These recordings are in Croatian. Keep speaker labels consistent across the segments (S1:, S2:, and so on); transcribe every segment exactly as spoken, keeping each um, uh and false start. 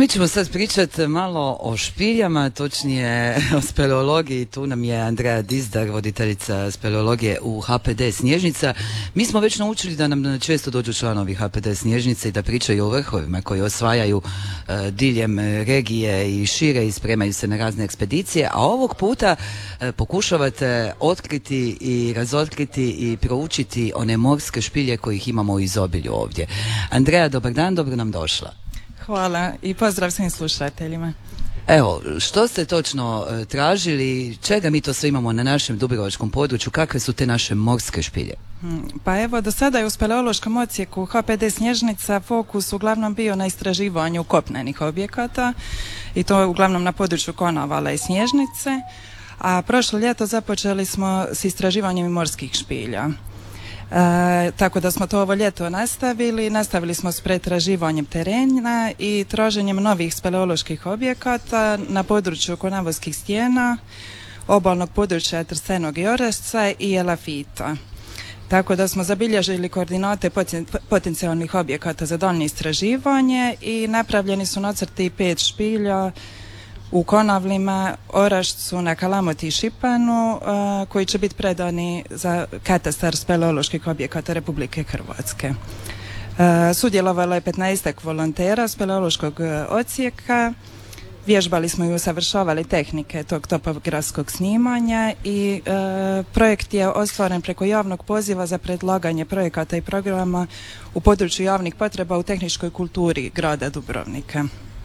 S1: mi ćemo sad pričati malo o špiljama, točnije o speleologiji. Tu nam je Andreja Dizdar, voditeljica speleologije u H P D Snježnica. Mi smo već naučili da nam često dođu članovi H P D Snježnice i da pričaju o vrhovima koji osvajaju uh, diljem regije i šire i spremaju se na razne ekspedicije, a ovog puta uh, pokušavate otkriti i razotkriti i proučiti one morske špilje kojih imamo u izobilju ovdje. Andreja, dobar dan, dobro nam došla.
S2: Hvala i pozdrav svim slušateljima.
S1: Evo, što ste točno e, tražili, čega mi to sve imamo na našem dubrovačkom području, kakve su te naše morske špilje?
S2: Pa evo, do sada je u speleološkom odsjeku H P D Snježnica fokus uglavnom bio na istraživanju kopnenih objekata i to uglavnom na području Konavala i Snježnice, a prošlo ljeto započeli smo s istraživanjem morskih špilja. E, tako da smo to ovo ljeto nastavili, nastavili smo s pretraživanjem terena i traženjem novih speleoloških objekata na području Konavolskih stijena, obalnog područja Trstenog i Orešca i Elafita. Tako da smo zabilježili koordinate potencijalnih objekata za daljnje istraživanje i napravljeni su nacrti pet špilja u Konavlima, Orašcu, na Kalamoti i Šipanu, uh, koji će biti predani za katastar speleoloških objekata Republike Hrvatske. Uh, sudjelovalo je petnaestak volontera speleološkog uh, odsjeka, vježbali smo i usavršavali tehnike tog topografskog snimanja i uh, projekt je ostvaren preko javnog poziva za predlaganje projekata i programa u području javnih potreba u tehničkoj kulturi grada Dubrovnika.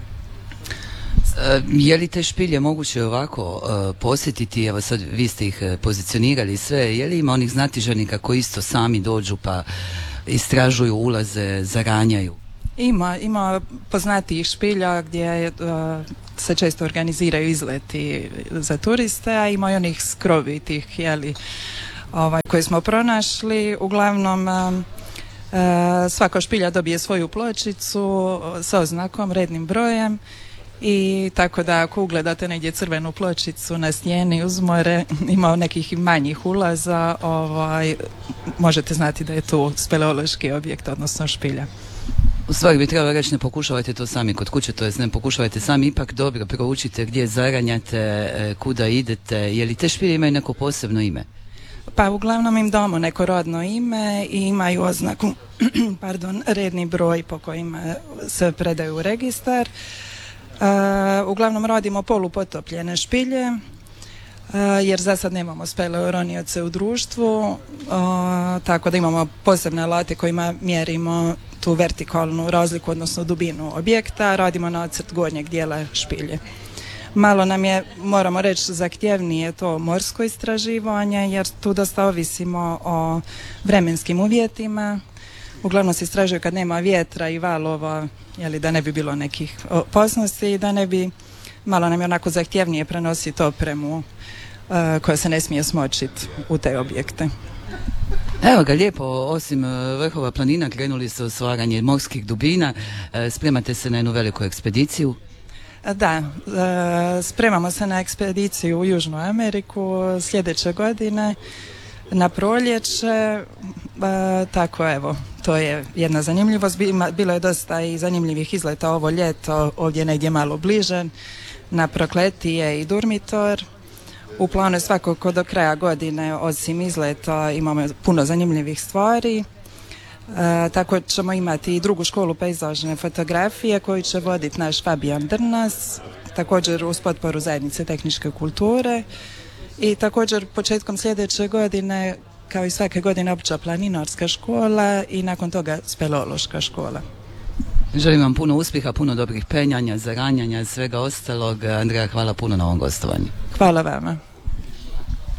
S1: Je li te špilje moguće ovako uh, posjetiti, evo sad vi ste ih pozicionirali sve, je li ima onih znatiželjnika koji isto sami dođu pa istražuju, ulaze, zaranjaju?
S2: Ima, ima poznatijih špilja gdje uh, se često organiziraju izleti za turiste, a ima i onih skrovitih, jeli, ovaj, koje smo pronašli. Uglavnom uh, uh, svaka špilja dobije svoju pločicu sa oznakom, rednim brojem. I tako da ako ugledate negdje crvenu pločicu na stijeni uz more, ima nekih manjih ulaza, ovaj, možete znati da je tu speleološki objekt, odnosno špilja.
S1: U stvari bi trebalo reći, ne pokušavajte to sami kod kuće, to jest ne pokušavajte sami, ipak dobro proučite gdje zaranjate, kuda idete. Je li te špilje imaju neko posebno ime?
S2: Pa uglavnom im damo neko rodno ime i imaju oznaku pardon, redni broj po kojima se predaju u registar. Uh, uglavnom radimo polupotopljene špilje, uh, jer za sad nemamo speleoronioce u društvu, uh, tako da imamo posebne alate kojima mjerimo tu vertikalnu razliku, odnosno dubinu objekta, radimo nacrt gornjeg dijela špilje. Malo nam je, moramo reći, zahtjevnije to morsko istraživanje, jer tu dosta ovisimo o vremenskim uvjetima. Uglavnom se istražuje kad nema vjetra i valova, jeli, da ne bi bilo nekih opasnosti i da ne bi, malo nam je onako zahtjevnije prenositi opremu uh, koja se ne smije smočiti u te objekte.
S1: Evo ga, lijepo, osim vrhova planina krenuli ste u stvaranje morskih dubina, spremate se na jednu veliku ekspediciju.
S2: Da, spremamo se na ekspediciju u Južnu Ameriku sljedeće godine na proljeće, tako evo, to je jedna zanimljivost. Bilo je dosta i zanimljivih izleta ovo ljeto, ovdje negdje malo bliže, na Prokletije i Durmitor. U planu je svakako do kraja godine, osim izleta, imamo puno zanimljivih stvari. E, tako ćemo imati i drugu školu pejzažne fotografije koju će voditi naš Fabijan Drnas, također uz potporu zajednice tehničke kulture. I također početkom sljedeće godine, kao i svake godine, opća planinarska škola i nakon toga speleološka škola.
S1: Želim vam puno uspjeha, puno dobrih penjanja, zaranjanja, svega ostalog. Andreja, hvala puno na ovom gostovanju.
S2: Hvala vama.